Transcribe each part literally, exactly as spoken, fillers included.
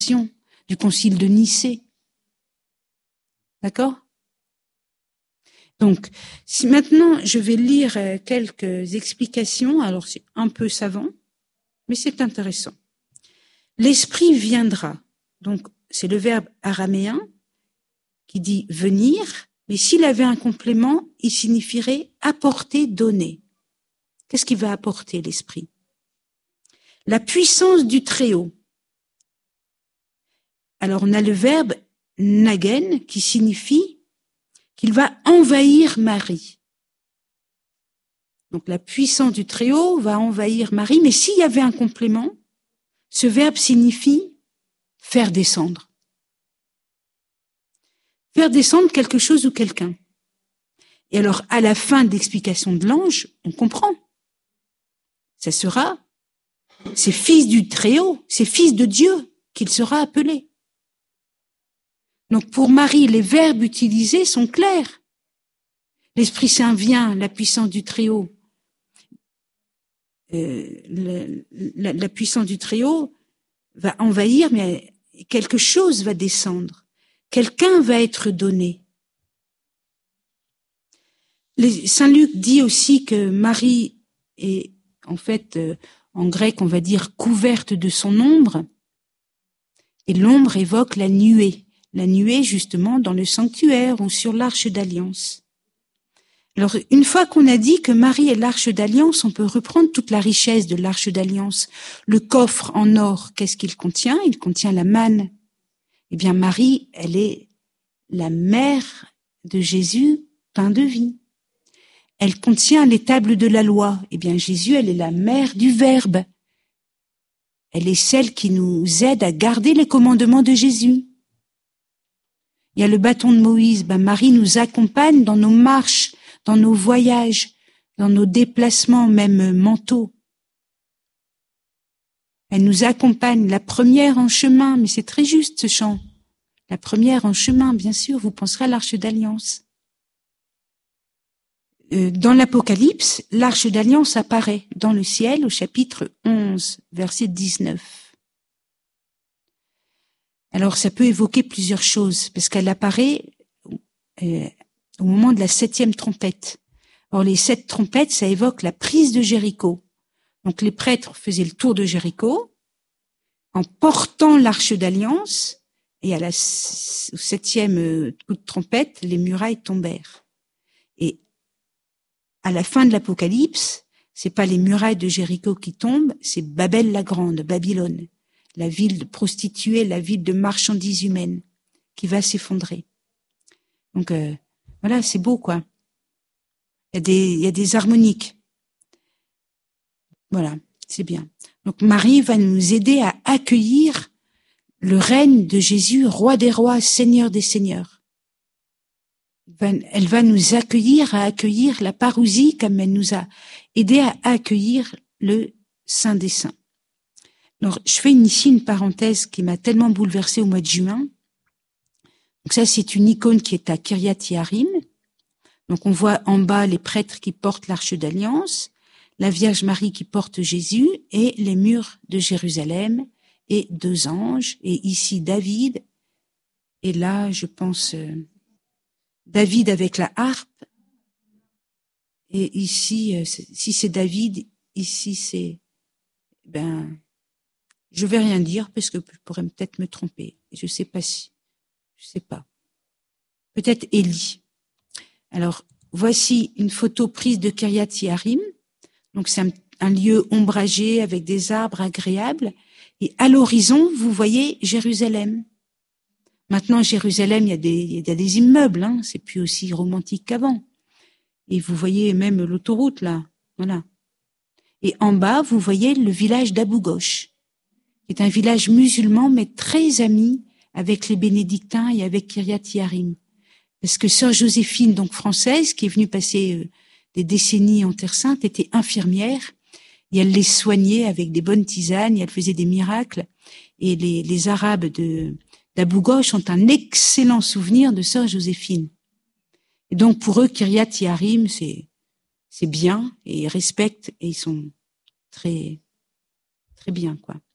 du concile de Nicée. D'accord? Donc, si maintenant je vais lire quelques explications, alors c'est un peu savant, mais c'est intéressant. L'esprit viendra. Donc, c'est le verbe araméen qui dit venir, mais s'il avait un complément, il signifierait apporter, donner. Qu'est-ce qu'il va apporter, l'esprit? La puissance du Très-Haut. Alors, on a le verbe nagen qui signifie qu'il va envahir Marie. Donc, la puissance du Très-Haut va envahir Marie, mais s'il y avait un complément, ce verbe signifie faire descendre. Faire descendre quelque chose ou quelqu'un. Et alors, à la fin de l'explication de l'ange, on comprend. Ça sera, c'est fils du Très-Haut, c'est fils de Dieu qu'il sera appelé. Donc, pour Marie, les verbes utilisés sont clairs. L'Esprit Saint vient, la puissance du Très-Haut. Euh, la, la, la puissance du Très-Haut va envahir, mais quelque chose va descendre. Quelqu'un va être donné. Les, Saint Luc dit aussi que Marie est, en fait, euh, en grec, on va dire couverte de son ombre, et l'ombre évoque la nuée. La nuée, justement, dans le sanctuaire ou sur l'arche d'alliance. Alors, une fois qu'on a dit que Marie est l'arche d'alliance, on peut reprendre toute la richesse de l'arche d'alliance. Le coffre en or, qu'est-ce qu'il contient? Il contient la manne. Eh bien, Marie, elle est la mère de Jésus, pain de vie. Elle contient les tables de la loi. Eh bien, Jésus, elle est la mère du Verbe. Elle est celle qui nous aide à garder les commandements de Jésus. Il y a le bâton de Moïse. Ben, Marie nous accompagne dans nos marches, dans nos voyages, dans nos déplacements, même mentaux. Elle nous accompagne, la première en chemin, mais c'est très juste ce chant. La première en chemin, bien sûr, vous penserez à l'arche d'alliance. Euh, dans l'Apocalypse, l'arche d'alliance apparaît dans le ciel au chapitre onze, verset dix-neuf. Alors, ça peut évoquer plusieurs choses, parce qu'elle apparaît euh, au moment de la septième trompette. Or, les sept trompettes, ça évoque la prise de Jéricho. Donc, les prêtres faisaient le tour de Jéricho en portant l'arche d'alliance, et à la au septième euh, coup de trompette, les murailles tombèrent. Et à la fin de l'Apocalypse, c'est pas les murailles de Jéricho qui tombent, c'est Babel la Grande, Babylone. La ville de prostituées, la ville de marchandises humaines, qui va s'effondrer. Donc, euh, voilà, c'est beau, quoi. Il y a des, il y a des harmoniques. Voilà, c'est bien. Donc, Marie va nous aider à accueillir le règne de Jésus, roi des rois, seigneur des seigneurs. Elle va nous accueillir à accueillir la parousie, comme elle nous a aidé à accueillir le Saint des Saints. Alors, je fais ici une parenthèse qui m'a tellement bouleversée au mois de juin. Donc ça, c'est une icône qui est à Kiryat Yearim. Donc, on voit en bas les prêtres qui portent l'arche d'alliance, la Vierge Marie qui porte Jésus et les murs de Jérusalem et deux anges. Et ici, David. Et là, je pense, euh, David avec la harpe. Et ici, euh, si c'est David, ici, c'est, ben, je vais rien dire parce que je pourrais peut-être me tromper. Je sais pas si, je sais pas. Peut-être Élie. Alors, voici une photo prise de Kiryat Yearim. Donc, c'est un, un lieu ombragé avec des arbres agréables. Et à l'horizon, vous voyez Jérusalem. Maintenant, Jérusalem, il y a des, il y a des immeubles, hein. C'est plus aussi romantique qu'avant. Et vous voyez même l'autoroute, là. Voilà. Et en bas, vous voyez le village d'Abou Ghosh. C'est un village musulman, mais très ami avec les bénédictins et avec Kiryat Yearim. Parce que sœur Joséphine, donc française, qui est venue passer euh, des décennies en Terre Sainte, était infirmière, et elle les soignait avec des bonnes tisanes, et elle faisait des miracles. Et les, les Arabes de, d'Abou Ghosh ont un excellent souvenir de sœur Joséphine. Et donc pour eux, Kiryat Yearim, c'est, c'est bien, et ils respectent, et ils sont très, très bien, quoi.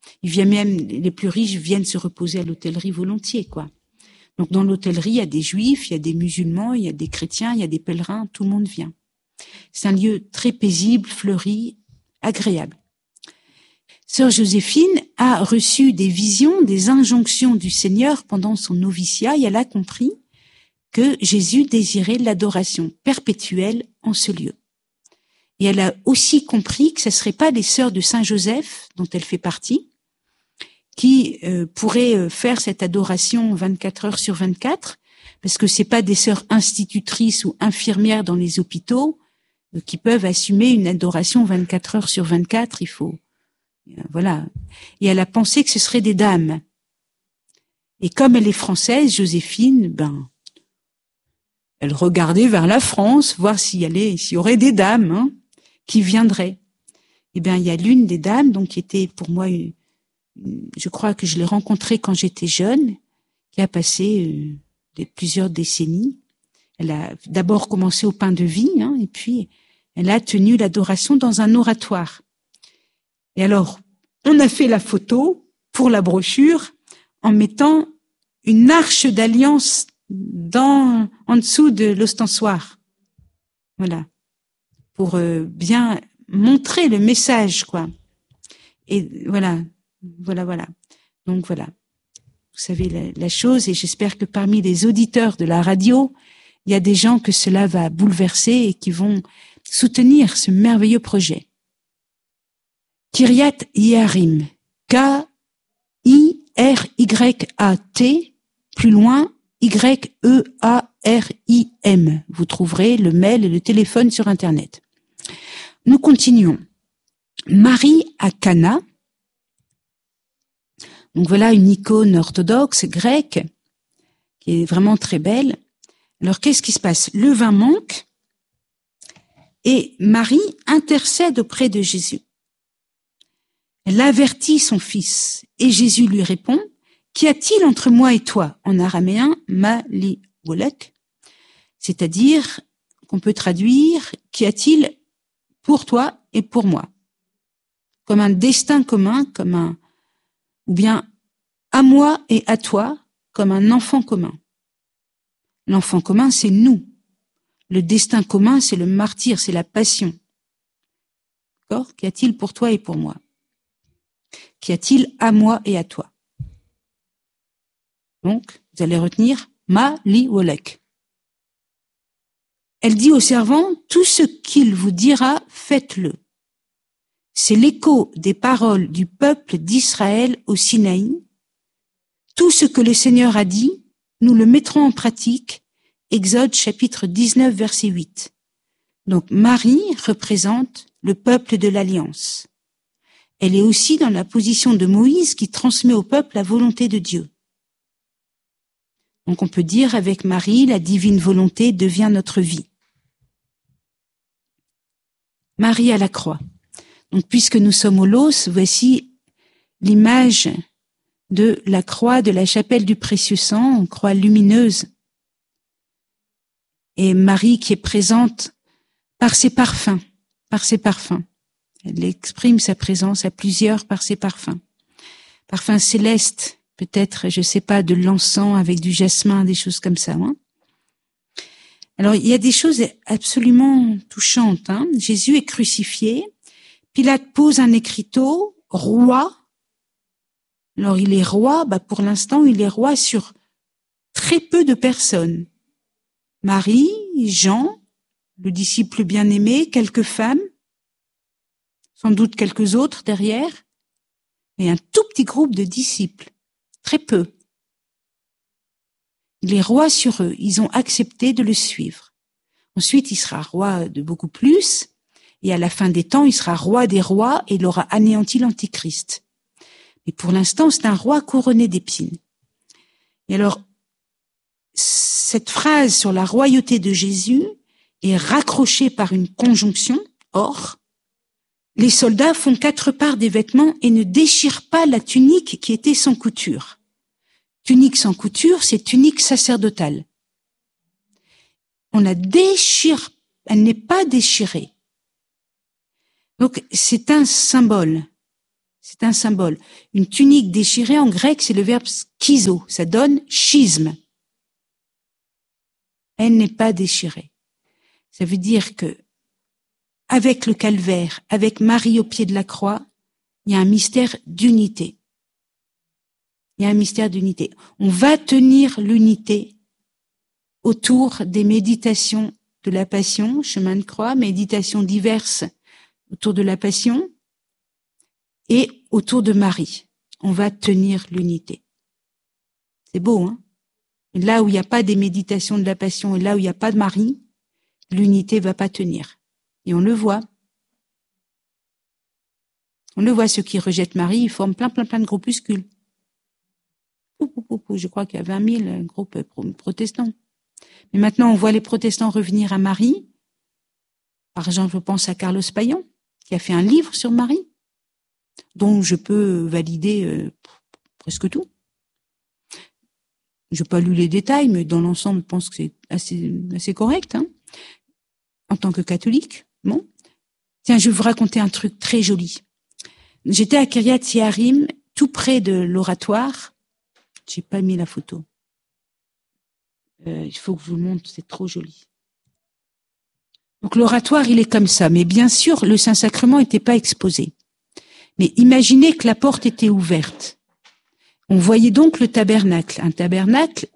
Il vient même, les plus riches viennent se reposer à l'hôtellerie volontiers, quoi. Donc dans l'hôtellerie, il y a des juifs, il y a des musulmans, il y a des chrétiens, il y a des pèlerins, tout le monde vient. C'est un lieu très paisible, fleuri, agréable. Sœur Joséphine a reçu des visions, des injonctions du Seigneur pendant son noviciat et elle a compris que Jésus désirait l'adoration perpétuelle en ce lieu. Et elle a aussi compris que ce ne seraient pas les sœurs de Saint Joseph, dont elle fait partie, qui euh, pourraient faire cette adoration vingt-quatre heures sur vingt-quatre, parce que c'est pas des sœurs institutrices ou infirmières dans les hôpitaux euh, qui peuvent assumer une adoration vingt-quatre heures sur vingt-quatre, il faut... Euh, voilà. Et elle a pensé que ce seraient des dames. Et comme elle est française, Joséphine, ben... elle regardait vers la France, voir s'il y, allait, s'il y aurait des dames hein, qui viendraient. Eh bien, il y a l'une des dames, donc qui était pour moi, une, je crois que je l'ai rencontrée quand j'étais jeune, qui a passé euh, des, plusieurs décennies. Elle a d'abord commencé au pain de vie, hein, et puis elle a tenu l'adoration dans un oratoire. Et alors, on a fait la photo pour la brochure en mettant une arche d'alliance dans, en dessous de l'ostensoir. Voilà. Pour euh, bien montrer le message, quoi. Et voilà, voilà, voilà. Donc voilà. Vous savez la, la chose, et j'espère que parmi les auditeurs de la radio, il y a des gens que cela va bouleverser et qui vont soutenir ce merveilleux projet. Kiryat Yearim. K I R Y A T, plus loin, Y E A R I M. Vous trouverez le mail et le téléphone sur Internet. Nous continuons. Marie à Cana. Donc voilà une icône orthodoxe grecque qui est vraiment très belle. Alors qu'est-ce qui se passe? Le vin manque et Marie intercède auprès de Jésus. Elle avertit son fils et Jésus lui répond: qu'y a-t-il entre moi et toi? En araméen, ma li wolek, c'est-à-dire qu'on peut traduire qu'y a-t-il pour toi et pour moi, comme un destin commun, comme un, ou bien à moi et à toi, comme un enfant commun. L'enfant commun, c'est nous. Le destin commun, c'est le martyr, c'est la passion. D'accord? Qu'y a-t-il pour toi et pour moi? Qu'y a-t-il à moi et à toi? Donc, vous allez retenir ma li wolek. Elle dit au servant: tout ce qu'il vous dira, faites-le. C'est l'écho des paroles du peuple d'Israël au Sinaï. Tout ce que le Seigneur a dit, nous le mettrons en pratique. Exode chapitre dix-neuf, verset huit. Donc Marie représente le peuple de l'Alliance. Elle est aussi dans la position de Moïse qui transmet au peuple la volonté de Dieu. Donc on peut dire avec Marie, la divine volonté devient notre vie. Marie à la croix. Donc puisque nous sommes au Los, voici l'image de la croix de la chapelle du Précieux Sang, une croix lumineuse. Et Marie qui est présente par ses parfums, par ses parfums. Elle exprime sa présence à plusieurs par ses parfums. Parfums célestes, peut-être, je sais pas, de l'encens avec du jasmin, des choses comme ça. Hein. Alors, il y a des choses absolument touchantes. Hein. Jésus est crucifié. Pilate pose un écriteau, roi. Alors, il est roi, bah, pour l'instant, il est roi sur très peu de personnes. Marie, Jean, le disciple bien-aimé, quelques femmes, sans doute quelques autres derrière, mais un tout petit groupe de disciples, très peu. Il est roi sur eux, ils ont accepté de le suivre. Ensuite, il sera roi de beaucoup plus, et à la fin des temps, il sera roi des rois et il aura anéanti l'Antichrist. Mais pour l'instant, c'est un roi couronné d'épines. Et alors, cette phrase sur la royauté de Jésus est raccrochée par une conjonction, or, les soldats font quatre parts des vêtements et ne déchirent pas la tunique qui était sans couture. Tunique sans couture, c'est tunique sacerdotale. On la déchire, elle n'est pas déchirée. Donc, c'est un symbole. C'est un symbole. Une tunique déchirée, en grec, c'est le verbe schizo. Ça donne schisme. Elle n'est pas déchirée. Ça veut dire que, avec le calvaire, avec Marie au pied de la croix, il y a un mystère d'unité. Il y a un mystère d'unité. On va tenir l'unité autour des méditations de la Passion, chemin de croix, méditations diverses autour de la Passion et autour de Marie. On va tenir l'unité. C'est beau, hein? Et là où il n'y a pas des méditations de la Passion et là où il n'y a pas de Marie, l'unité va pas tenir. Et on le voit. On le voit, ceux qui rejettent Marie, ils forment plein, plein, plein de groupuscules. Je crois qu'il y a vingt mille groupes protestants. Mais maintenant, on voit les protestants revenir à Marie. Par exemple, je pense à Carlos Payan, qui a fait un livre sur Marie, dont je peux valider euh, presque tout. Je n'ai pas lu les détails, mais dans l'ensemble, je pense que c'est assez, assez correct, hein, en tant que catholique. Bon. Tiens, je vais vous raconter un truc très joli. J'étais à Kiryat Yearim, tout près de l'oratoire. J'ai pas mis la photo. Euh, il faut que je vous le montre, c'est trop joli. Donc l'oratoire, il est comme ça, mais bien sûr, le Saint-Sacrement n'était pas exposé. Mais imaginez que la porte était ouverte. On voyait donc le tabernacle, un tabernacle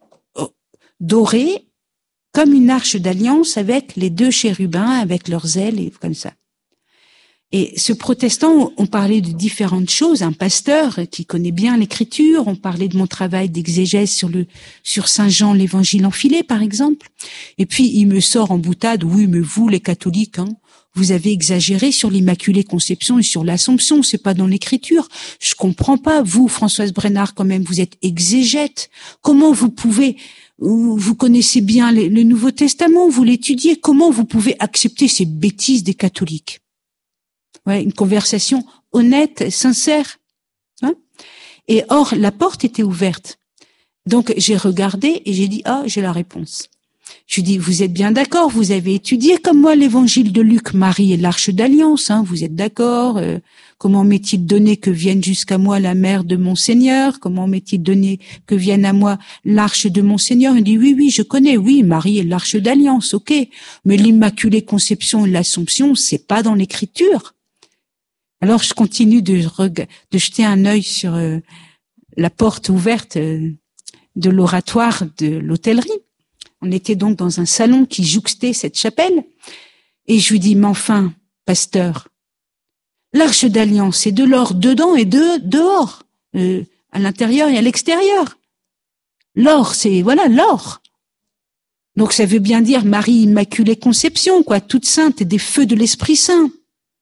doré, comme une arche d'alliance avec les deux chérubins, avec leurs ailes et comme ça. Et ce protestant, on parlait de différentes choses. Un pasteur qui connaît bien l'écriture, on parlait de mon travail d'exégèse sur le sur Saint Jean, l'évangile enfilé, par exemple. Et puis il me sort en boutade, oui, mais vous, les catholiques, hein, vous avez exagéré sur l'Immaculée Conception et sur l'Assomption, c'est pas dans l'écriture. Je comprends pas. Vous, Françoise Brennard, quand même, vous êtes exégète. Comment vous pouvez, vous connaissez bien le Nouveau Testament, vous l'étudiez, comment vous pouvez accepter ces bêtises des catholiques? Ouais, une conversation honnête, sincère. Hein, et or, la porte était ouverte. Donc, j'ai regardé et j'ai dit, ah, j'ai la réponse. Je lui dis, vous êtes bien d'accord, vous avez étudié comme moi l'évangile de Luc, Marie et l'arche d'alliance, hein, vous êtes d'accord, euh, comment m'est-il donné que vienne jusqu'à moi la mère de mon Seigneur, comment m'est-il donné que vienne à moi l'arche de mon Seigneur? Il dit, oui, oui, je connais, oui, Marie et l'arche d'alliance, ok, mais l'Immaculée Conception et l'Assomption, c'est pas dans l'écriture. Alors, je continue de, de jeter un œil sur euh, la porte ouverte euh, de l'oratoire de l'hôtellerie. On était donc dans un salon qui jouxtait cette chapelle. Et je lui dis, mais enfin, pasteur, l'arche d'alliance, c'est de l'or dedans et de dehors, euh, à l'intérieur et à l'extérieur. L'or, c'est, voilà, l'or. Donc, ça veut bien dire Marie Immaculée Conception, quoi, toute sainte et des feux de l'Esprit Saint.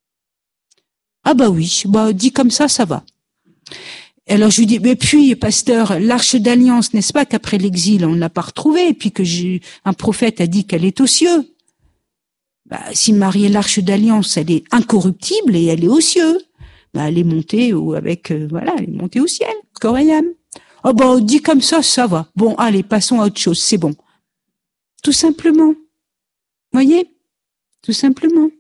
Ah bah oui, bah dit comme ça, ça va. Alors je lui dis, mais puis, pasteur, l'arche d'alliance, n'est-ce pas qu'après l'exil, on ne l'a pas retrouvée, et puis que j'ai, un prophète a dit qu'elle est aux cieux. Bah, si Marie est l'arche d'alliance, elle est incorruptible et elle est aux cieux. Bah, elle est montée ou avec, euh, voilà, elle est montée au ciel, corps et âme. Ah bah dit comme ça, ça va. Bon, allez, passons à autre chose, c'est bon. Tout simplement. Voyez? Tout simplement.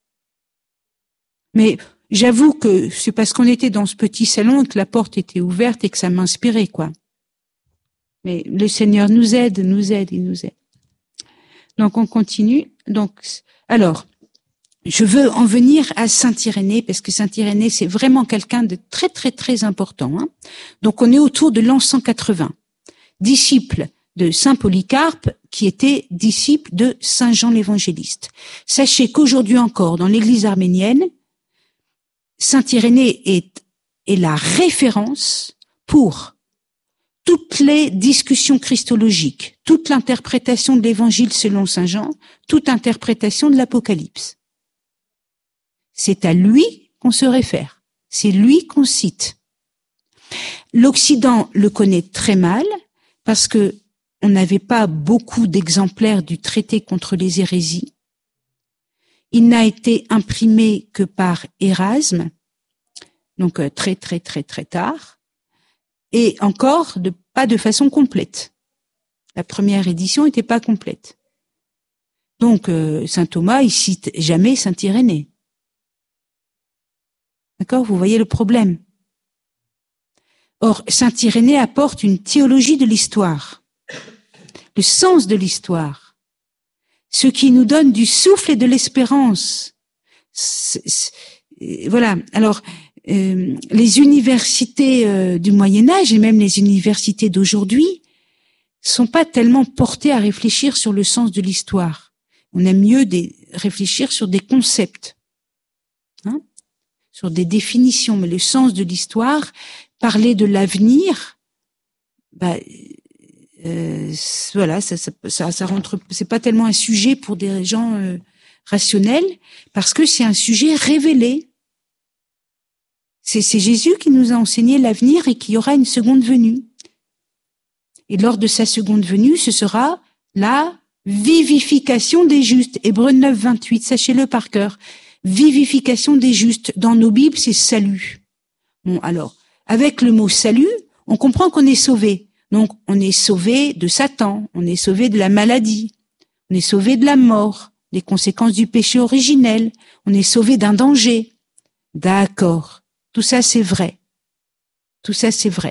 Mais j'avoue que c'est parce qu'on était dans ce petit salon et que la porte était ouverte et que ça m'inspirait, quoi. Mais le Seigneur nous aide, nous aide, il nous aide. Donc, on continue. Donc, alors, je veux en venir à Saint Irénée, parce que Saint Irénée, c'est vraiment quelqu'un de très, très, très important. Hein. Donc, on est autour de l'an cent quatre-vingts. Disciple de Saint Polycarpe, qui était disciple de Saint Jean l'Évangéliste. Sachez qu'aujourd'hui encore, dans l'Église arménienne, Saint Irénée est, est la référence pour toutes les discussions christologiques, toute l'interprétation de l'Évangile selon Saint Jean, toute interprétation de l'Apocalypse. C'est à lui qu'on se réfère, c'est lui qu'on cite. L'Occident le connaît très mal parce que on n'avait pas beaucoup d'exemplaires du traité contre les hérésies. Il n'a été imprimé que par Érasme, donc très très très très tard, et encore de, pas de façon complète. La première édition n'était pas complète. Donc euh, saint Thomas, il cite jamais saint Irénée. D'accord, vous voyez le problème. Or, saint Irénée apporte une théologie de l'histoire, le sens de l'histoire, ce qui nous donne du souffle et de l'espérance. C'est, c'est, voilà. Alors, euh, les universités euh, du Moyen-Âge et même les universités d'aujourd'hui sont pas tellement portées à réfléchir sur le sens de l'histoire. On aime mieux des, réfléchir sur des concepts, hein, sur des définitions, mais le sens de l'histoire, parler de l'avenir, bah, euh, voilà, ça, ça, ça, ça rentre. C'est pas tellement un sujet pour des gens euh, rationnels, parce que c'est un sujet révélé. C'est, c'est Jésus qui nous a enseigné l'avenir et qu'il y aura une seconde venue. Et lors de sa seconde venue, ce sera la vivification des justes. Hébreux neuf, vingt-huit, sachez-le par cœur. Vivification des justes. Dans nos Bibles, c'est salut. Bon, alors, avec le mot salut, on comprend qu'on est sauvé. Donc, on est sauvé de Satan, on est sauvé de la maladie, on est sauvé de la mort, des conséquences du péché originel, on est sauvé d'un danger. D'accord. Tout ça, c'est vrai. Tout ça, c'est vrai.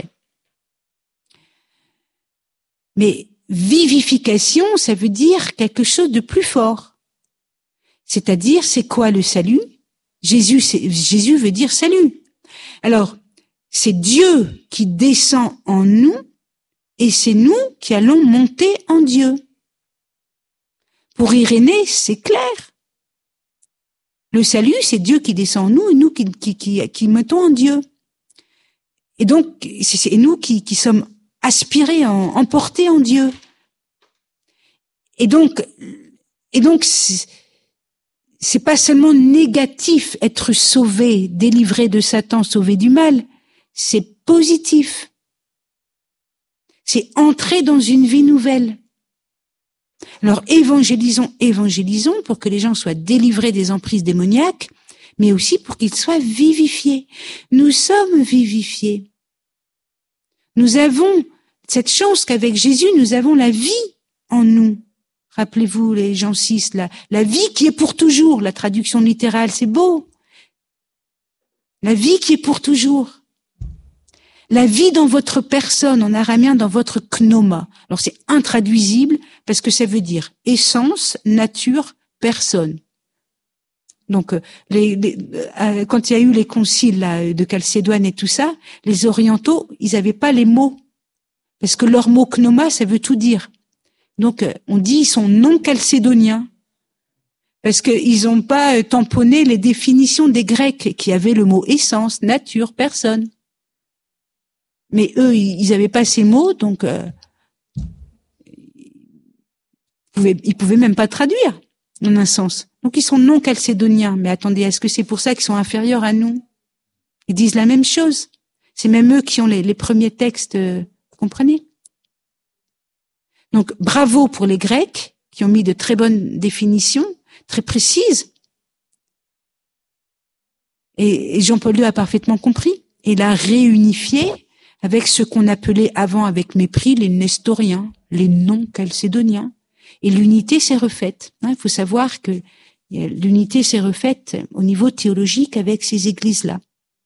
Mais vivification, ça veut dire quelque chose de plus fort. C'est-à-dire, c'est quoi le salut? Jésus, c'est, Jésus veut dire salut. Alors, c'est Dieu qui descend en nous et c'est nous qui allons monter en Dieu. Pour Irénée, c'est clair. Le salut, c'est Dieu qui descend en nous et nous qui, qui, qui, qui montons en Dieu. Et donc, c'est, c'est nous qui, qui sommes aspirés, en, emportés en Dieu. Et donc, et donc, c'est, c'est pas seulement négatif être sauvé, délivré de Satan, sauvé du mal. C'est positif. C'est entrer dans une vie nouvelle. Alors, évangélisons, évangélisons pour que les gens soient délivrés des emprises démoniaques, mais aussi pour qu'ils soient vivifiés. Nous sommes vivifiés. Nous avons cette chance qu'avec Jésus, nous avons la vie en nous. Rappelez-vous, les Jean six, la, la vie qui est pour toujours, la traduction littérale, c'est beau. La vie qui est pour toujours. La vie dans votre personne, en araméen, dans votre pneuma. Alors c'est intraduisible parce que ça veut dire essence, nature, personne. Donc, les, les, euh, quand il y a eu les conciles là, de Chalcédoine et tout ça, les orientaux, ils n'avaient pas les mots. Parce que leur mot pneuma, ça veut tout dire. Donc, on dit ils sont non chalcédoniens. Parce qu'ils n'ont pas tamponné les définitions des Grecs qui avaient le mot essence, nature, personne. Mais eux, ils n'avaient pas ces mots, donc euh, ils pouvaient, ils pouvaient même pas traduire, en un sens. Donc ils sont non chalcédoniens. Mais attendez, est-ce que c'est pour ça qu'ils sont inférieurs à nous? Ils disent la même chose. C'est même eux qui ont les, les premiers textes, euh, vous comprenez? Donc bravo pour les Grecs qui ont mis de très bonnes définitions, très précises. Et, et Jean-Paul deux a parfaitement compris. Et il a réunifié avec ce qu'on appelait avant avec mépris les nestoriens, les non-chalcédoniens. Et l'unité s'est refaite. Il hein, faut savoir que l'unité s'est refaite au niveau théologique avec ces églises-là.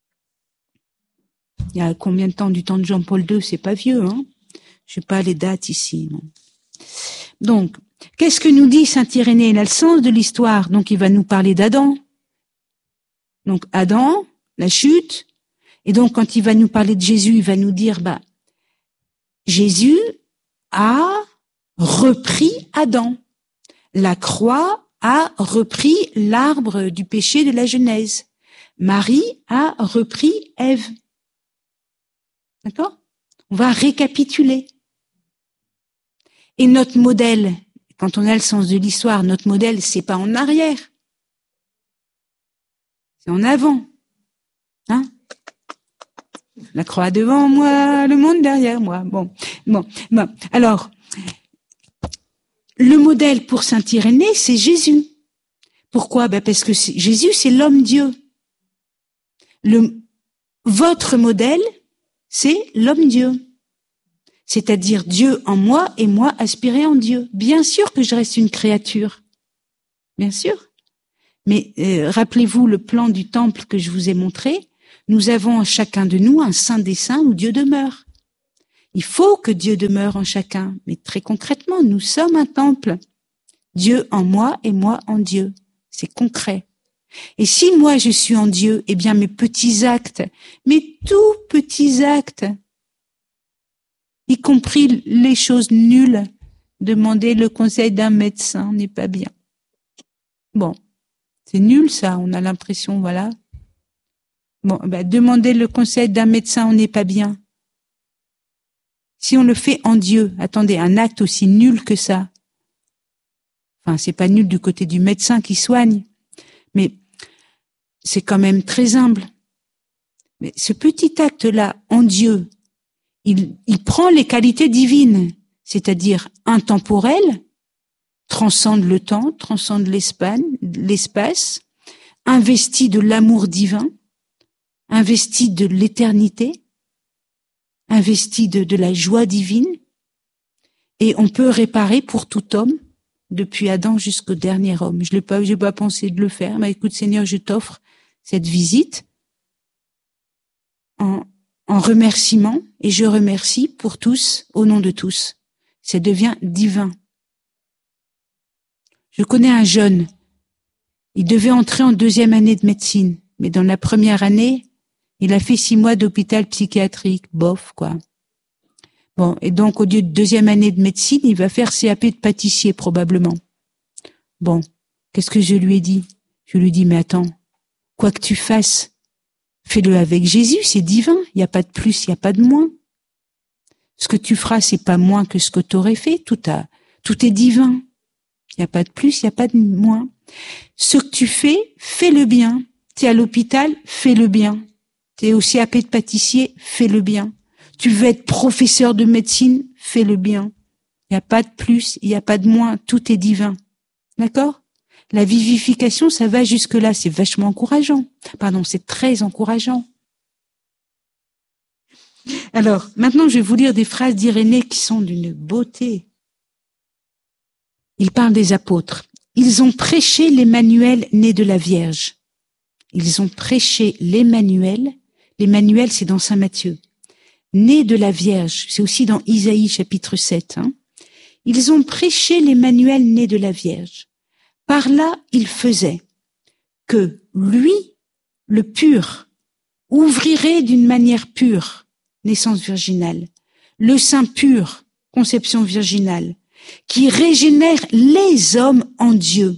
Il y a combien de temps? Du temps de Jean-Paul deux, c'est pas vieux, hein? Je sais pas les dates ici. Non. Donc, qu'est-ce que nous dit saint Irénée? Il a le sens de l'histoire. Donc, il va nous parler d'Adam. Donc, Adam, la chute. Et donc, quand il va nous parler de Jésus, il va nous dire, bah, Jésus a repris Adam. La croix a repris l'arbre du péché de la Genèse. Marie a repris Ève. D'accord? On va récapituler. Et notre modèle, quand on a le sens de l'histoire, notre modèle, c'est pas en arrière. C'est en avant. Hein? La croix devant moi, le monde derrière moi. Bon, bon, bon. Alors, le modèle pour saint Irénée, c'est Jésus. Pourquoi? Ben parce que c'est, Jésus, c'est l'homme-dieu. Le, votre modèle, c'est l'homme-dieu. C'est-à-dire Dieu en moi et moi aspiré en Dieu. Bien sûr que je reste une créature. Bien sûr. Mais euh, rappelez-vous le plan du temple que je vous ai montré. nous avons en chacun de nous un saint des saints où Dieu demeure. Il faut que Dieu demeure en chacun, mais très concrètement, nous sommes un temple. Dieu en moi et moi en Dieu. C'est concret. Et si moi je suis en Dieu, eh bien mes petits actes, mes tout petits actes, y compris les choses nulles, demander le conseil d'un médecin n'est pas bien. Bon, c'est nul ça, on a l'impression, voilà. Bon, ben, demander le conseil d'un médecin, on n'est pas bien. Si on le fait en Dieu, attendez, un acte aussi nul que ça. Enfin, c'est pas nul du côté du médecin qui soigne, mais c'est quand même très humble. Mais ce petit acte-là, en Dieu, il, il prend les qualités divines, c'est-à-dire intemporel, transcende le temps, transcende l'espace, l'espace, investi de l'amour divin, investi de l'éternité, investi de, de la joie divine, et on peut réparer pour tout homme, depuis Adam jusqu'au dernier homme. Je n'ai pas, j'ai pas pensé de le faire, mais écoute Seigneur, je t'offre cette visite en, en remerciement, et je remercie pour tous, au nom de tous. Ça devient divin. Je connais un jeune, il devait entrer en deuxième année de médecine, mais dans la première année, il a fait six mois d'hôpital psychiatrique, bof, quoi. Bon, et donc au lieu de deuxième année de médecine, il va faire C A P de pâtissier, probablement. Bon, qu'est-ce que je lui ai dit? Je lui ai dit, mais attends, quoi que tu fasses, fais-le avec Jésus, c'est divin, il n'y a pas de plus, il n'y a pas de moins. Ce que tu feras, c'est pas moins que ce que tu aurais fait, tout, a, tout est divin. Il n'y a pas de plus, il n'y a pas de moins. Ce que tu fais, fais-le bien. Tu es à l'hôpital, fais-le bien. Tu es au C A P de pâtissier, fais-le bien. Tu veux être professeur de médecine, fais-le bien. Il n'y a pas de plus, il n'y a pas de moins, tout est divin. D'accord? La vivification, ça va jusque-là, c'est vachement encourageant. Pardon, c'est très encourageant. Alors, maintenant, je vais vous lire des phrases d'Irénée qui sont d'une beauté. Il parle des apôtres. Ils ont prêché l'Emmanuel né de la Vierge. Ils ont prêché l'Emmanuel. L'Emmanuel, c'est dans Saint Matthieu. Né de la Vierge, c'est aussi dans Isaïe chapitre sept. Hein. Ils ont prêché l'Emmanuel né de la Vierge. Par là, il faisait que lui, le pur, ouvrirait d'une manière pure, naissance virginale, le Saint pur, conception virginale, qui régénère les hommes en Dieu,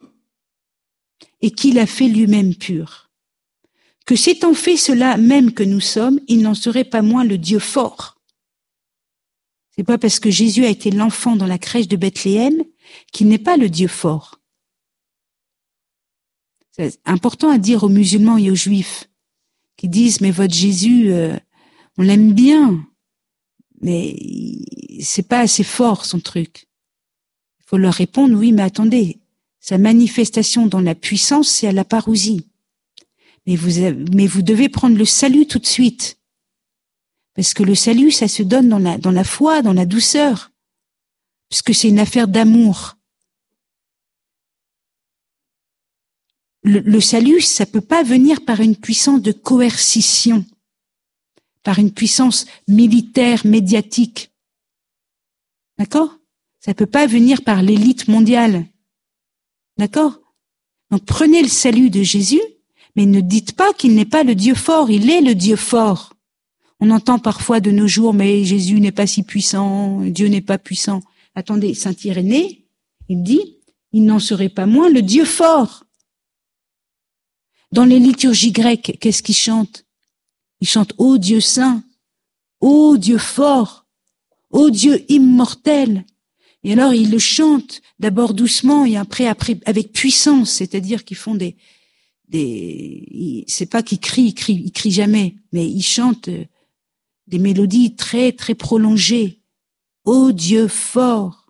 et qu'il a fait lui-même pur. Que s'étant fait cela même que nous sommes, il n'en serait pas moins le Dieu fort. C'est pas parce que Jésus a été l'enfant dans la crèche de Bethléem qu'il n'est pas le Dieu fort. C'est important à dire aux musulmans et aux juifs qui disent, mais votre Jésus, euh, on l'aime bien, mais c'est pas assez fort son truc. Il faut leur répondre, oui, mais attendez, sa manifestation dans la puissance, c'est à la parousie. Mais vous, avez, mais vous devez prendre le salut tout de suite. Parce que le salut, ça se donne dans la, dans la foi, dans la douceur. Puisque c'est une affaire d'amour. Le, le salut, ça peut pas venir par une puissance de coercition, par une puissance militaire, médiatique. D'accord? Ça peut pas venir par l'élite mondiale. D'accord? Donc prenez le salut de Jésus, mais ne dites pas qu'il n'est pas le Dieu fort, il est le Dieu fort. On entend parfois de nos jours, mais Jésus n'est pas si puissant, Dieu n'est pas puissant. Attendez, Saint Irénée, il dit, il n'en serait pas moins le Dieu fort. Dans les liturgies grecques, qu'est-ce qu'ils chantent? Ils chantent « Ô Dieu saint, ô Dieu fort, ô Dieu immortel ». Et alors ils le chantent d'abord doucement et après, après avec puissance, c'est-à-dire qu'ils font des, des, c'est pas qu'ils crient, ils crient, ils crient jamais, mais ils chantent des mélodies très très prolongées. Ô Dieu fort,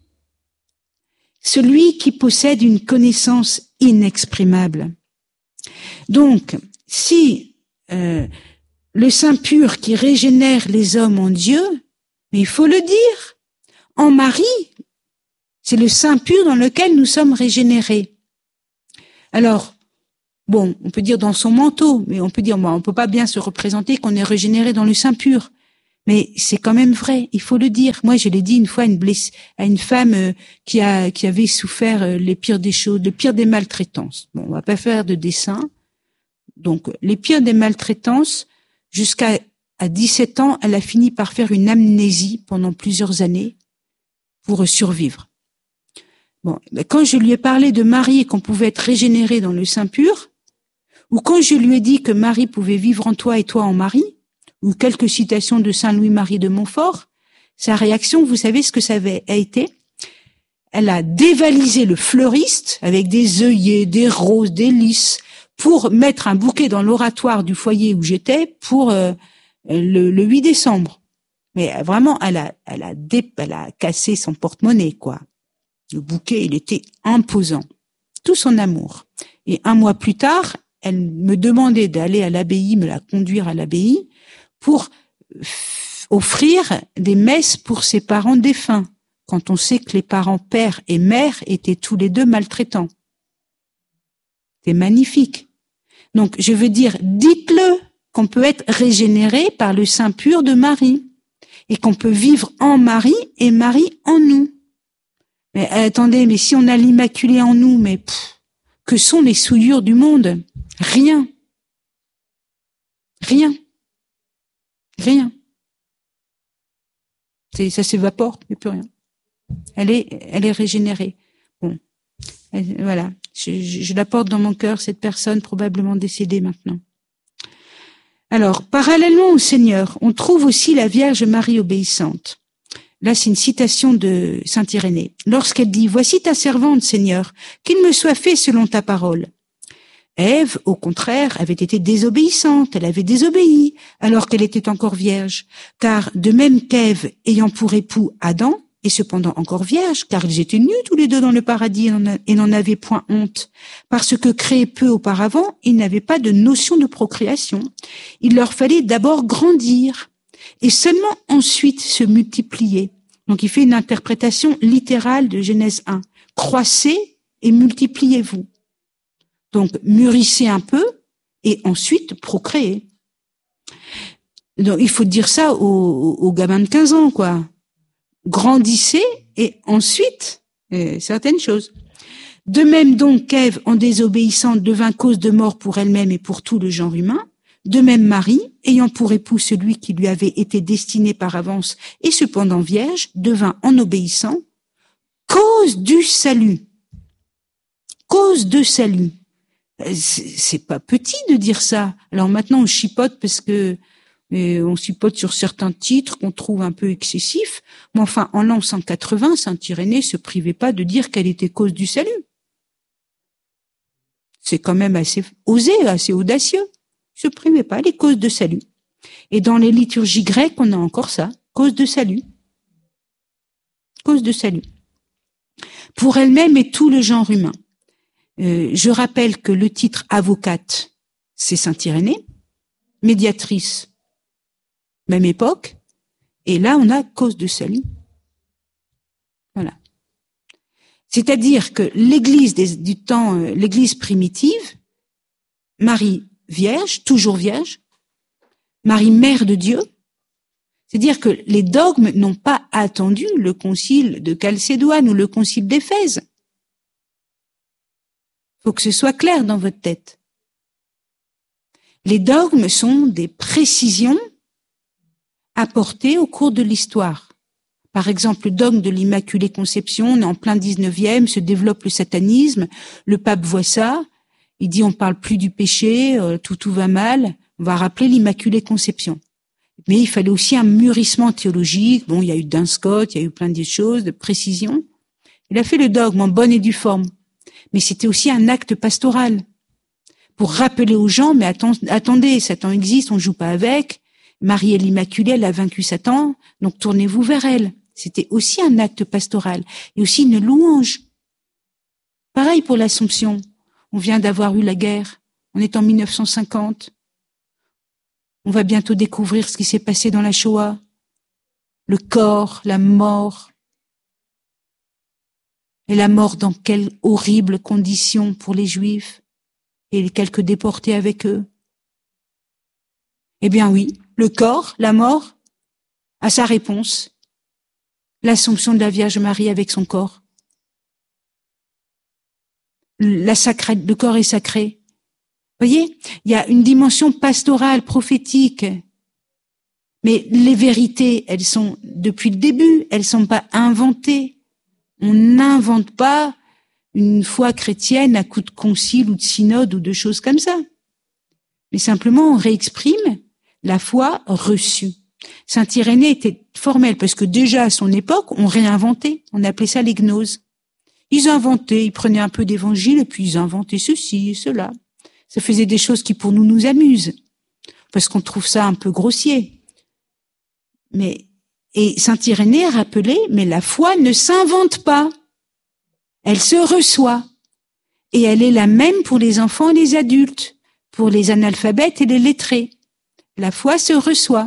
celui qui possède une connaissance inexprimable. Donc, si euh, le Saint pur qui régénère les hommes en Dieu, mais il faut le dire, en Marie, c'est le Saint pur dans lequel nous sommes régénérés. Alors, Bon, on peut dire dans son manteau, mais on peut dire, bon, on peut pas bien se représenter qu'on est régénéré dans le sein pur. Mais c'est quand même vrai, il faut le dire. Moi, je l'ai dit une fois à une, bless... à une femme euh, qui a qui avait souffert euh, les pires des choses, le pire des maltraitances. Bon, on va pas faire de dessin. Donc, les pires des maltraitances, jusqu'à à dix-sept ans, elle a fini par faire une amnésie pendant plusieurs années pour survivre. Bon, quand je lui ai parlé de Marie et qu'on pouvait être régénéré dans le sein pur, ou quand je lui ai dit que Marie pouvait vivre en toi et toi en Marie, ou quelques citations de Saint Louis-Marie de Montfort, sa réaction, vous savez ce que ça avait été? Elle a dévalisé le fleuriste avec des œillets, des roses, des lys, pour mettre un bouquet dans l'oratoire du foyer où j'étais pour euh, le, le huit décembre. Mais vraiment, elle a, elle a, dé, elle a cassé son porte-monnaie, quoi. Le bouquet, il était imposant. Tout son amour. Et un mois plus tard, elle me demandait d'aller à l'abbaye, me la conduire à l'abbaye, pour offrir des messes pour ses parents défunts, quand on sait que les parents père et mère étaient tous les deux maltraitants. C'est magnifique. Donc, je veux dire, dites-le qu'on peut être régénéré par le sein pur de Marie et qu'on peut vivre en Marie et Marie en nous. Mais attendez, mais si on a l'Immaculée en nous, mais pff, que sont les souillures du monde? Rien. Rien. Rien. C'est, ça s'évapore, il n'y a plus rien. Elle est, elle est régénérée. Bon, elle, voilà. Je, je, je la porte dans mon cœur, cette personne probablement décédée maintenant. Alors, parallèlement au Seigneur, on trouve aussi la Vierge Marie obéissante. Là, c'est une citation de saint Irénée. Lorsqu'elle dit « Voici ta servante, Seigneur, qu'il me soit fait selon ta parole ». Ève, au contraire, avait été désobéissante, elle avait désobéi, alors qu'elle était encore vierge. Car de même qu'Ève, ayant pour époux Adam, et cependant encore vierge, car ils étaient nus tous les deux dans le paradis et n'en avaient point honte, parce que créés peu auparavant, ils n'avaient pas de notion de procréation. Il leur fallait d'abord grandir, et seulement ensuite se multiplier. Donc il fait une interprétation littérale de Genèse un. Croissez et multipliez-vous. Donc, mûrissez un peu et ensuite procréez. Donc, il faut dire ça aux, aux gamins de quinze ans, quoi. Grandissez et ensuite euh, certaines choses. De même donc qu'Ève, en désobéissant, devint cause de mort pour elle-même et pour tout le genre humain, de même Marie, ayant pour époux celui qui lui avait été destiné par avance et cependant vierge, devint en obéissant cause du salut. Cause de salut. C'est pas petit de dire ça. Alors maintenant on chipote parce que euh, on chipote sur certains titres qu'on trouve un peu excessifs. Mais enfin, en l'an cent quatre-vingts, saint Irénée se privait pas de dire qu'elle était cause du salut. C'est quand même assez osé, assez audacieux. Se privait pas, les causes de salut. Et dans les liturgies grecques, on a encore ça, cause de salut. Cause de salut. Pour elle-même et tout le genre humain. Euh, je rappelle que le titre avocate, c'est saint Irénée, médiatrice, même époque, et là on a cause de salut. Voilà. C'est-à-dire que l'Église des, du temps, euh, l'Église primitive, Marie vierge, toujours vierge, Marie mère de Dieu, c'est-à-dire que les dogmes n'ont pas attendu le concile de Chalcédoine ou le concile d'Éphèse. Faut que ce soit clair dans votre tête. Les dogmes sont des précisions apportées au cours de l'histoire. Par exemple, le dogme de l'Immaculée Conception, on est en plein dix-neuvième, se développe le satanisme, le pape voit ça, il dit on parle plus du péché, euh, tout tout va mal, on va rappeler l'Immaculée Conception. Mais il fallait aussi un mûrissement théologique, bon, il y a eu Duns Scott, il y a eu plein de choses, de précisions. Il a fait le dogme en bonne et due forme. Mais c'était aussi un acte pastoral pour rappeler aux gens, mais attendez, Satan existe, on ne joue pas avec. Marie est l'Immaculée, elle a vaincu Satan, donc tournez-vous vers elle. C'était aussi un acte pastoral et aussi une louange. Pareil pour l'Assomption. On vient d'avoir eu la guerre. On est en mille neuf cent cinquante. On va bientôt découvrir ce qui s'est passé dans la Shoah. Le corps, la mort. Et la mort dans quelles horribles conditions pour les Juifs. et quelques déportés avec eux? Eh bien oui, le corps, la mort, a sa réponse. L'Assomption de la Vierge Marie avec son corps. La sacrée, le corps est sacré. Vous voyez, il y a une dimension pastorale, prophétique. Mais les vérités, elles sont, depuis le début, elles sont pas inventées. On n'invente pas une foi chrétienne à coup de concile ou de synode ou de choses comme ça. Mais simplement, on réexprime la foi reçue. Saint Irénée était formel parce que déjà à son époque, on réinventait. On appelait ça les gnoses. Ils inventaient, ils prenaient un peu d'évangile et puis ils inventaient ceci et cela. Ça faisait des choses qui pour nous nous amusent parce qu'on trouve ça un peu grossier. Mais et Saint Irénée rappelait, mais la foi ne s'invente pas. Elle se reçoit. Et elle est la même pour les enfants et les adultes, pour les analphabètes et les lettrés. La foi se reçoit.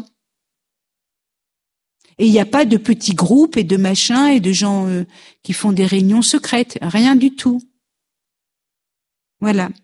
Et il n'y a pas de petits groupes et de machins et de gens euh, qui font des réunions secrètes. Rien du tout. Voilà.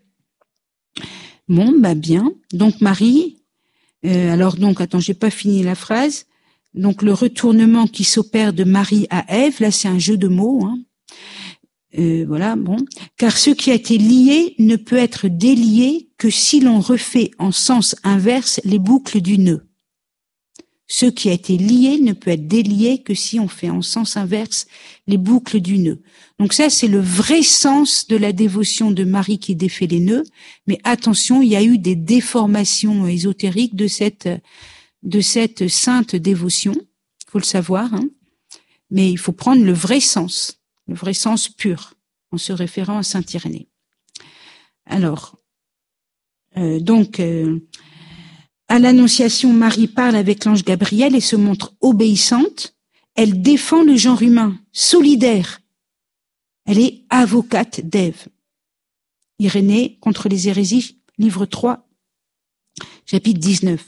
Bon, bah bien. Donc Marie, euh, alors donc, attends, j'ai pas fini la phrase. Donc le retournement qui s'opère de Marie à Ève, là c'est un jeu de mots, hein. Euh, voilà, bon. Car ce qui a été lié ne peut être délié que si l'on refait en sens inverse les boucles du nœud. Ce qui a été lié ne peut être délié que si on fait en sens inverse les boucles du nœud. Donc ça, c'est le vrai sens de la dévotion de Marie qui défait les nœuds. Mais attention, il y a eu des déformations ésotériques de cette, de cette sainte dévotion. Il faut le savoir, hein. Mais il faut prendre le vrai sens, le vrai sens pur, en se référant à Saint Irénée. Alors, euh, donc, euh, à l'Annonciation, Marie parle avec l'ange Gabriel et se montre obéissante. Elle défend le genre humain, solidaire. Elle est avocate d'Ève. Irénée contre les hérésies, livre trois, chapitre dix-neuf.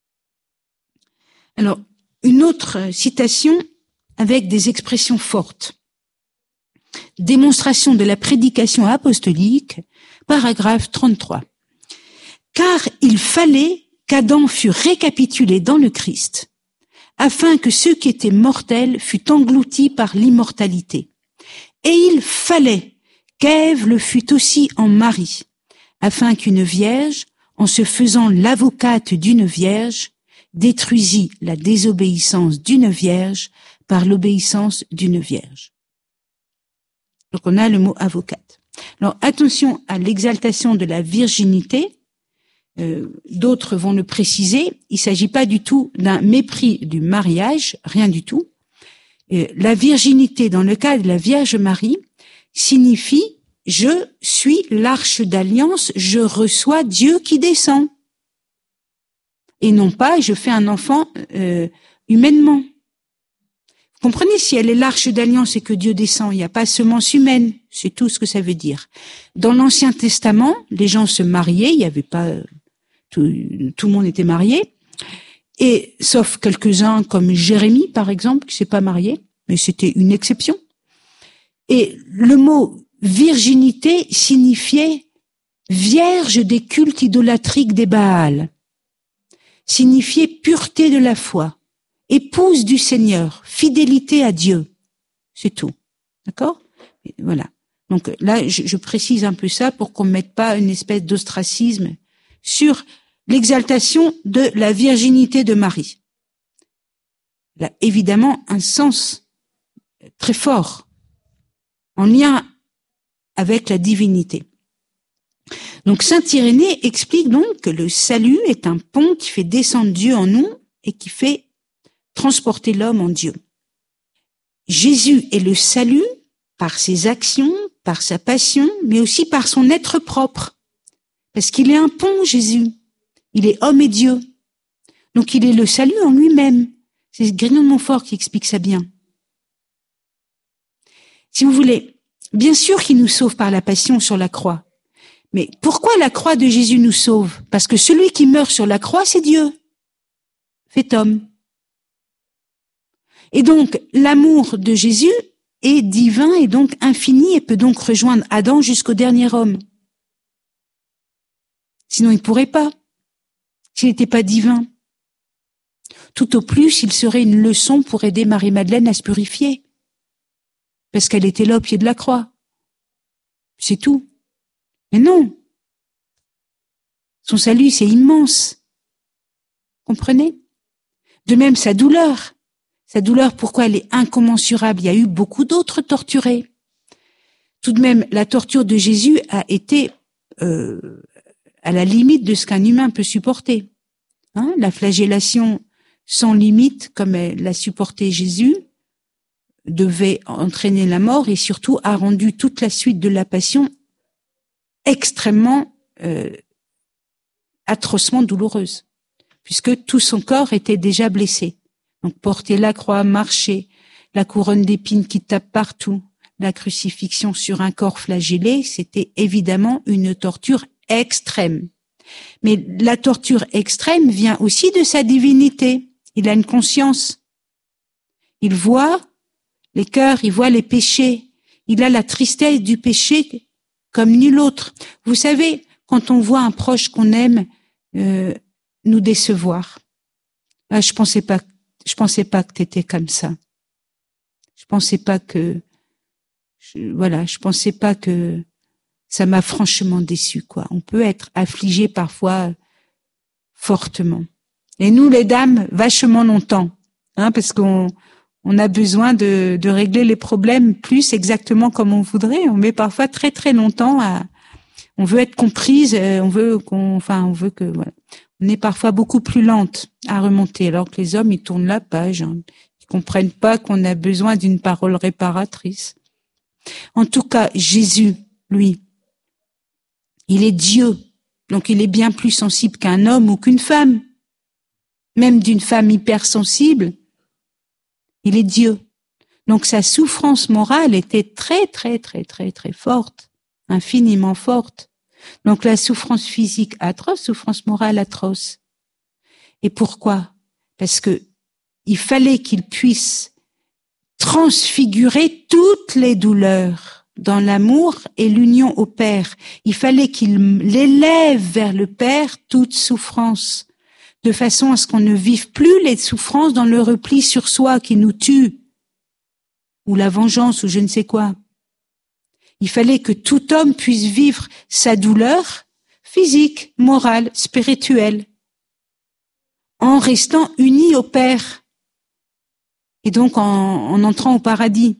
Alors, une autre citation avec des expressions fortes. Démonstration de la prédication apostolique, paragraphe trente-trois. Car il fallait qu'Adam fût récapitulé dans le Christ, afin que ce qui était mortel fût englouti par l'immortalité. Et il fallait qu'Ève le fût aussi en Marie, afin qu'une vierge, en se faisant l'avocate d'une vierge, détruisit la désobéissance d'une vierge par l'obéissance d'une vierge. Donc on a le mot avocate. Alors attention à l'exaltation de la virginité. Euh, d'autres vont le préciser, il ne s'agit pas du tout d'un mépris du mariage, rien du tout. Euh, la virginité, dans le cas de la Vierge Marie, signifie « je suis l'arche d'alliance, je reçois Dieu qui descend ». Et non pas « je fais un enfant euh, humainement ». Vous comprenez, si elle est l'arche d'alliance et que Dieu descend, il n'y a pas semence humaine, c'est tout ce que ça veut dire. Dans l'Ancien Testament, les gens se mariaient, il n'y avait pas... Tout, tout le monde était marié, et sauf quelques-uns comme Jérémie, par exemple, qui s'est pas marié, mais c'était une exception. Et le mot virginité signifiait vierge des cultes idolâtriques des Baals, signifiait pureté de la foi, épouse du Seigneur, fidélité à Dieu, c'est tout, d'accord? Et voilà. Donc là, je, je précise un peu ça pour qu'on ne mette pas une espèce d'ostracisme sur l'exaltation de la virginité de Marie. Elle a évidemment un sens très fort, en lien avec la divinité. Donc Saint Irénée explique donc que le salut est un pont qui fait descendre Dieu en nous et qui fait transporter l'homme en Dieu. Jésus est le salut par ses actions, par sa passion, mais aussi par son être propre. Parce qu'il est un pont, Jésus. Il est homme et Dieu. Donc il est le salut en lui-même. C'est Grignon de Montfort qui explique ça bien. Si vous voulez, bien sûr qu'il nous sauve par la passion sur la croix. Mais pourquoi la croix de Jésus nous sauve? Parce que celui qui meurt sur la croix, c'est Dieu, fait homme. Et donc, l'amour de Jésus est divin et donc infini et peut donc rejoindre Adam jusqu'au dernier homme. Sinon, il ne pourrait pas. S'il n'était pas divin. Tout au plus, il serait une leçon pour aider Marie-Madeleine à se purifier. Parce qu'elle était là au pied de la croix. C'est tout. Mais non. Son salut, c'est immense. Comprenez? De même, sa douleur. Sa douleur, pourquoi elle est incommensurable? Il y a eu beaucoup d'autres torturés. Tout de même, la torture de Jésus a été euh, à la limite de ce qu'un humain peut supporter. Hein? La flagellation sans limite, comme l'a supporté Jésus, devait entraîner la mort et surtout a rendu toute la suite de la passion extrêmement, euh, atrocement douloureuse, puisque tout son corps était déjà blessé. Donc porter la croix, marcher, la couronne d'épines qui tape partout, la crucifixion sur un corps flagellé, c'était évidemment une torture extrême. Mais la torture extrême vient aussi de sa divinité. Il a une conscience. Il voit les cœurs, il voit les péchés. Il a la tristesse du péché comme nul autre. Vous savez, quand on voit un proche qu'on aime euh, nous décevoir, ah, je pensais pas, je pensais pas que t'étais comme ça. Je pensais pas que, je, voilà, je pensais pas que ça m'a franchement déçu, quoi. On peut être affligé parfois fortement. Et nous, les dames, vachement longtemps, hein, parce qu'on on a besoin de, de régler les problèmes plus exactement comme on voudrait. On met parfois très très longtemps à, on veut être comprise, on veut qu'on, enfin, on veut que, voilà. On est parfois beaucoup plus lente à remonter, alors que les hommes, ils tournent la page, hein. Ils comprennent pas qu'on a besoin d'une parole réparatrice. En tout cas, Jésus, lui, il est Dieu, donc il est bien plus sensible qu'un homme ou qu'une femme. Même d'une femme hypersensible, il est Dieu. Donc sa souffrance morale était très, très, très, très, très forte, infiniment forte. Donc la souffrance physique atroce, souffrance morale atroce. Et pourquoi? Parce que il fallait qu'il puisse transfigurer toutes les douleurs dans l'amour et l'union au Père. Il fallait qu'il l'élève vers le Père toute souffrance, de façon à ce qu'on ne vive plus les souffrances dans le repli sur soi qui nous tue, ou la vengeance, ou je ne sais quoi. Il fallait que tout homme puisse vivre sa douleur physique, morale, spirituelle, en restant uni au Père, et donc en, en entrant au paradis.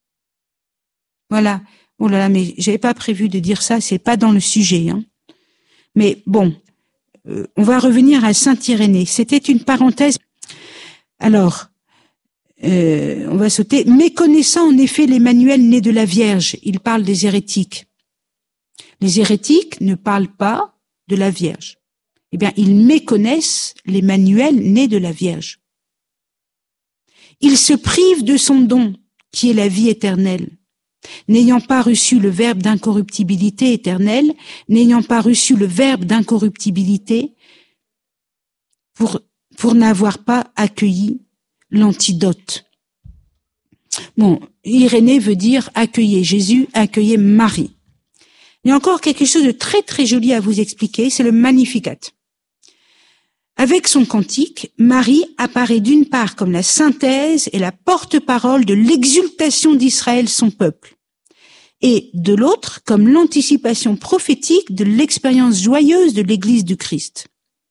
Voilà. Oh là là, mais j'avais pas prévu de dire ça, c'est pas dans le sujet, hein. Mais bon, euh, on va revenir à Saint Irénée. C'était une parenthèse. Alors, euh, on va sauter. Méconnaissant en effet l'Emmanuel né de la Vierge, il parle des hérétiques. Les hérétiques ne parlent pas de la Vierge. Eh bien, ils méconnaissent l'Emmanuel né de la Vierge. Ils se privent de son don, qui est la vie éternelle. N'ayant pas reçu le verbe d'incorruptibilité éternelle, n'ayant pas reçu le verbe d'incorruptibilité, pour, pour n'avoir pas accueilli l'antidote. Bon, Irénée veut dire accueillez Jésus, accueillez Marie. Il y a encore quelque chose de très très joli à vous expliquer, c'est le Magnificat. Avec son cantique, Marie apparaît d'une part comme la synthèse et la porte-parole de l'exultation d'Israël, son peuple, et de l'autre comme l'anticipation prophétique de l'expérience joyeuse de l'Église du Christ.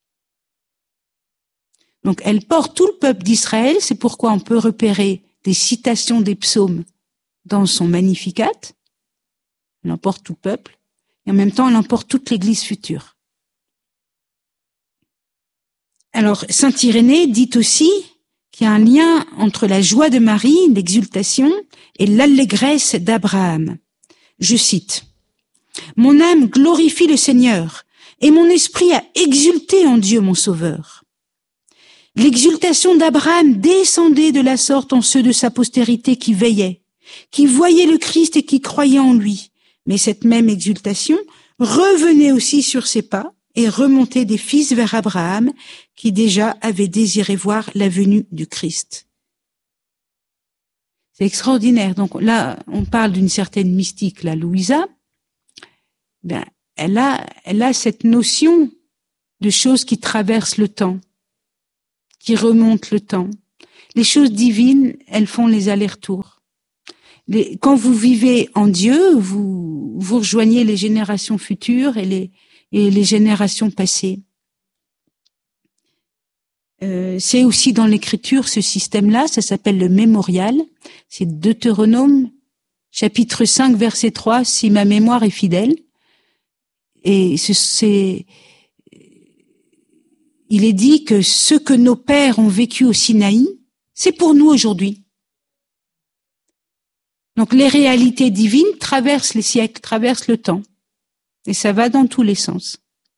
Donc elle porte tout le peuple d'Israël, c'est pourquoi on peut repérer des citations des psaumes dans son Magnificat. Elle emporte tout le peuple, et en même temps elle emporte toute l'Église future. Alors, saint Irénée dit aussi qu'il y a un lien entre la joie de Marie, l'exultation, et l'allégresse d'Abraham. Je cite, « Mon âme glorifie le Seigneur, et mon esprit a exulté en Dieu mon Sauveur. L'exultation d'Abraham descendait de la sorte en ceux de sa postérité qui veillaient, qui voyaient le Christ et qui croyaient en lui. Mais cette même exultation revenait aussi sur ses pas, et remonter des fils vers Abraham, qui déjà avait désiré voir la venue du Christ. » C'est extraordinaire. Donc là, on parle d'une certaine mystique, la Louisa. Ben, elle a, elle a cette notion de choses qui traversent le temps, qui remontent le temps. Les choses divines, elles font les allers-retours. Les, quand vous vivez en Dieu, vous, vous rejoignez les générations futures et les, et les générations passées. Euh, c'est aussi dans l'Écriture ce système-là, ça s'appelle le mémorial. C'est Deutéronome, chapitre cinq, verset trois, si ma mémoire est fidèle. Et c'est, il est dit que ce que nos pères ont vécu au Sinaï, c'est pour nous aujourd'hui. Donc les réalités divines traversent les siècles, traversent le temps. Et ça va dans tous les sens.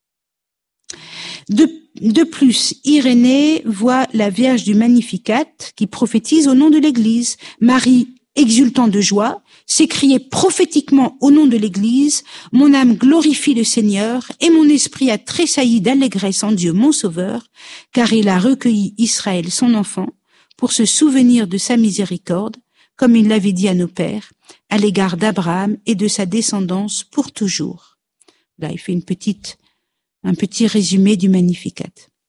De, de plus, Irénée voit la Vierge du Magnificat qui prophétise au nom de l'Église. Marie, exultant de joie, s'écriait prophétiquement au nom de l'Église, « Mon âme glorifie le Seigneur, et mon esprit a tressailli d'allégresse en Dieu mon Sauveur, car il a recueilli Israël son enfant, pour se souvenir de sa miséricorde, comme il l'avait dit à nos pères, à l'égard d'Abraham et de sa descendance pour toujours. » Là, il fait une petite, un petit résumé du Magnificat.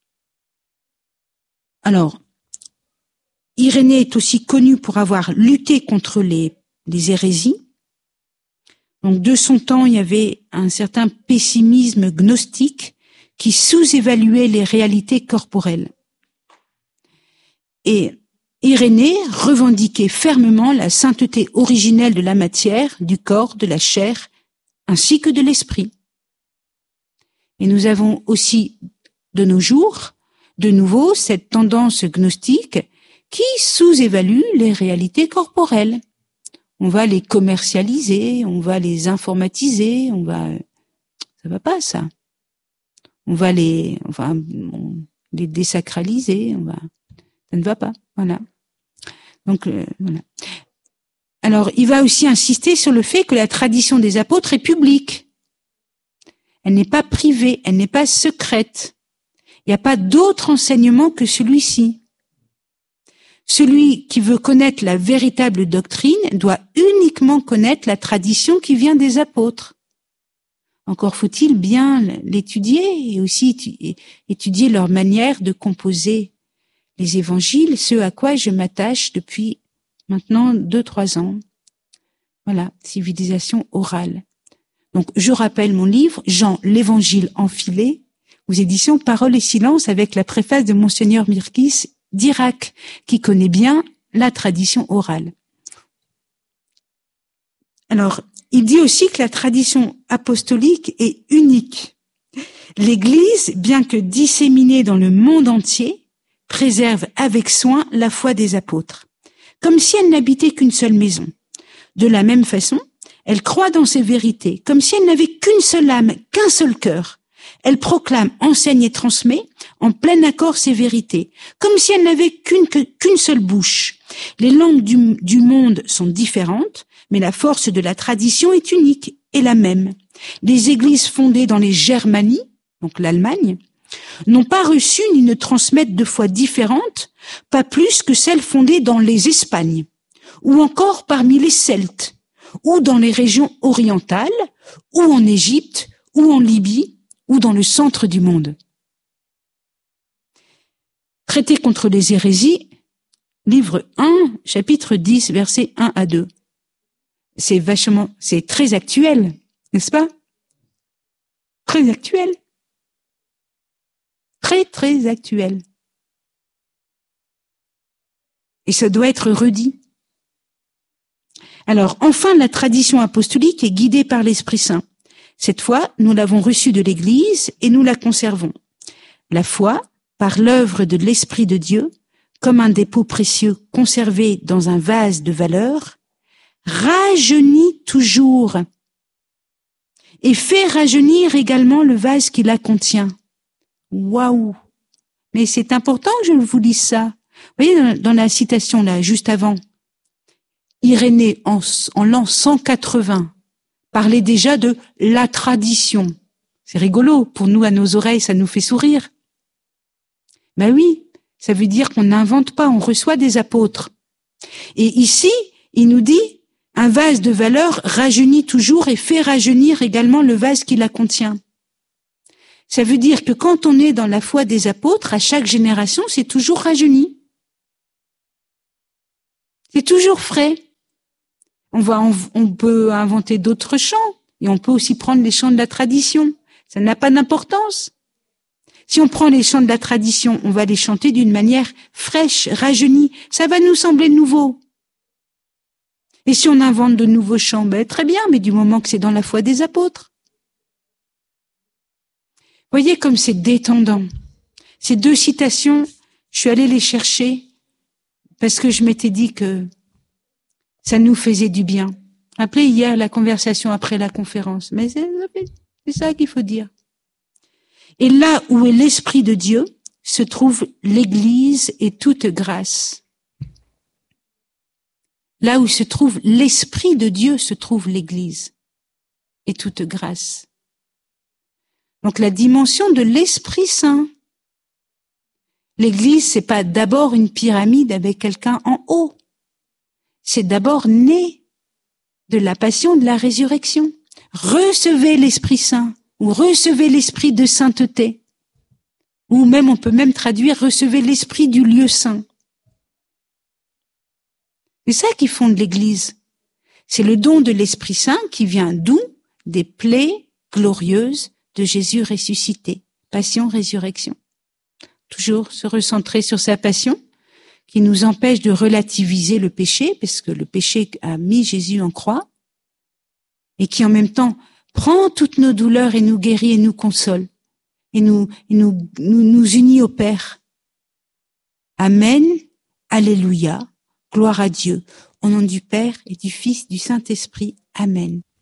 Alors, Irénée est aussi connu pour avoir lutté contre les, les hérésies. Donc, de son temps, il y avait un certain pessimisme gnostique qui sous-évaluait les réalités corporelles. Et Irénée revendiquait fermement la sainteté originelle de la matière, du corps, de la chair, ainsi que de l'esprit. Et nous avons aussi, de nos jours, de nouveau, cette tendance gnostique qui sous-évalue les réalités corporelles. On va les commercialiser, on va les informatiser, on va, ça va pas, ça. On va les, on va les désacraliser, on va, ça ne va pas, voilà. Donc, euh, voilà. Alors, il va aussi insister sur le fait que la tradition des apôtres est publique. Elle n'est pas privée, elle n'est pas secrète. Il n'y a pas d'autre enseignement que celui-ci. Celui qui veut connaître la véritable doctrine doit uniquement connaître la tradition qui vient des apôtres. Encore faut-il bien l'étudier et aussi étudier leur manière de composer les évangiles, ce à quoi je m'attache depuis maintenant deux, trois ans. Voilà, civilisation orale. Donc, je rappelle mon livre, Jean, l'évangile enfilé, aux éditions Paroles et Silence, avec la préface de Monseigneur Mirkis d'Irak, qui connaît bien la tradition orale. Alors, il dit aussi que la tradition apostolique est unique. L'Église, bien que disséminée dans le monde entier, préserve avec soin la foi des apôtres, comme si elle n'habitait qu'une seule maison. De la même façon, elle croit dans ses vérités, comme si elle n'avait qu'une seule âme, qu'un seul cœur. Elle proclame, enseigne et transmet en plein accord ses vérités, comme si elle n'avait qu'une qu'une seule bouche. Les langues du, du monde sont différentes, mais la force de la tradition est unique et la même. Les églises fondées dans les Germanies, donc l'Allemagne, n'ont pas reçu ni ne transmettent de foi différente, pas plus que celles fondées dans les Espagnes, ou encore parmi les Celtes, ou dans les régions orientales, ou en Égypte, ou en Libye, ou dans le centre du monde. Traité contre les hérésies, livre un, chapitre dix, versets un à deux. C'est vachement, c'est très actuel, n'est-ce pas? Très actuel. Très, très actuel. Et ça doit être redit. Alors, enfin, la tradition apostolique est guidée par l'Esprit Saint. Cette fois, nous l'avons reçue de l'Église et nous la conservons. La foi, par l'œuvre de l'Esprit de Dieu, comme un dépôt précieux conservé dans un vase de valeur, rajeunit toujours et fait rajeunir également le vase qui la contient. Waouh! Mais c'est important que je vous lise ça. Vous voyez, dans, dans la citation là, juste avant, Irénée, en, en l'an cent quatre-vingts, parlait déjà de la tradition. C'est rigolo, pour nous, à nos oreilles, ça nous fait sourire. Ben oui, ça veut dire qu'on n'invente pas, on reçoit des apôtres. Et ici, il nous dit, Un vase de valeur rajeunit toujours et fait rajeunir également le vase qui la contient. Ça veut dire que quand on est dans la foi des apôtres, à chaque génération, c'est toujours rajeuni. C'est toujours frais. On va, on peut inventer d'autres chants et on peut aussi prendre les chants de la tradition. Ça n'a pas d'importance. Si on prend les chants de la tradition, on va les chanter d'une manière fraîche, rajeunie. Ça va nous sembler nouveau. Et si on invente de nouveaux chants, ben très bien, mais du moment que c'est dans la foi des apôtres. Voyez comme c'est détendant. Ces deux citations, je suis allée les chercher parce que je m'étais dit que ça nous faisait du bien. Rappelez hier la conversation après la conférence. Mais c'est, c'est ça qu'il faut dire. Et là où est l'Esprit de Dieu, se trouve l'Église et toute grâce. Là où se trouve l'Esprit de Dieu, se trouve l'Église et toute grâce. Donc la dimension de l'Esprit Saint. L'Église, c'est pas d'abord une pyramide avec quelqu'un en haut. C'est d'abord né de la passion de la résurrection. Recevez l'Esprit Saint ou recevez l'Esprit de sainteté. Ou même, on peut même traduire recevez l'Esprit du lieu saint. C'est ça qui fonde l'Église. C'est le don de l'Esprit Saint qui vient d'où? Des plaies glorieuses de Jésus ressuscité. Passion, résurrection. Toujours se recentrer sur sa passion, qui nous empêche de relativiser le péché, parce que le péché a mis Jésus en croix, et qui en même temps prend toutes nos douleurs et nous guérit et nous console, et nous, et nous, nous, nous unit au Père. Amen, Alléluia, gloire à Dieu, au nom du Père et du Fils, du Saint-Esprit. Amen.